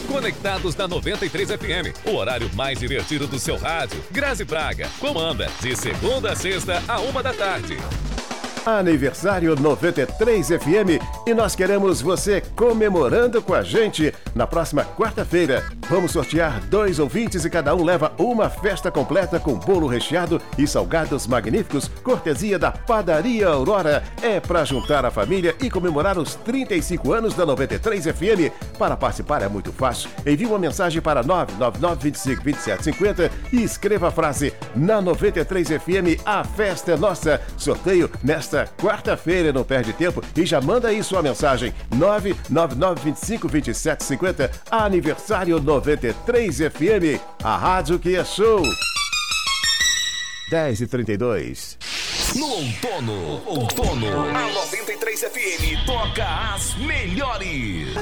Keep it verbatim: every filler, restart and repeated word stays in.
conectados na noventa e três F M. O horário mais divertido do seu rádio. Grazi Braga comanda de segunda a sexta, a uma da tarde. Aniversário noventa e três F M e nós queremos você comemorando com a gente. Na próxima quarta-feira, vamos sortear dois ouvintes e cada um leva uma festa completa com bolo recheado e salgados magníficos, cortesia da Padaria Aurora. É para juntar a família e comemorar os trinta e cinco anos da noventa e três F M. Para participar é muito fácil. Envie uma mensagem para nove nove nove, dois cinco, dois sete cinco zero e escreva a frase: na noventa e três F M, a festa é nossa. Sorteio nesta quarta-feira, não perde tempo e já manda aí sua mensagem. Nove nove nove, dois cinco, dois sete cinco zero. Aniversário noventa e três F M, a rádio que é show. dez e trinta e dois. No outono, outono, a noventa e três F M toca as melhores.